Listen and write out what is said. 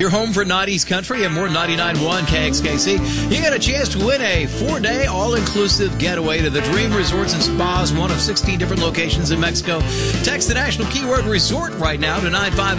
Your home for 90s country and more 99.1 KXKC. You got a chance to win a 4-day all-inclusive getaway to the Dream Resorts and Spas, one of 16 different locations in Mexico. Text the national keyword resort right now to 958.